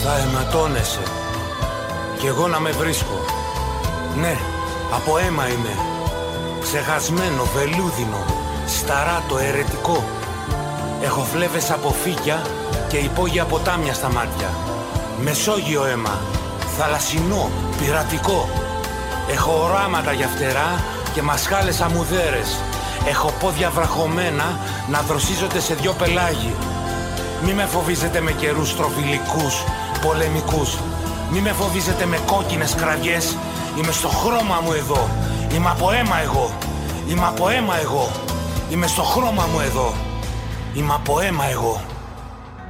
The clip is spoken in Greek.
Θα αιματώνεσαι κι εγώ να με βρίσκω. Ναι, από αίμα είμαι. Ξεχασμένο, βελούδινο, σταράτο, αιρετικό. Έχω φλέβες από φύκια και υπόγεια ποτάμια στα μάτια. Μεσόγειο αίμα, θαλασσινό, πειρατικό. Έχω οράματα για φτερά και μασχάλες αμμουδέρες. Έχω πόδια βραχωμένα να δροσίζονται σε δυο πελάγι. Μη με φοβίζετε με καιρούς τροφιλικούς, πολεμικούς. Μη με φοβίζετε με κόκκινες κραυγές. Είμαι στο χρώμα μου εδώ. Είμαι από αίμα εγώ. Είμαι από αίμα εγώ. Είμαι στο χρώμα μου εδώ. Είμαι από αίμα εγώ.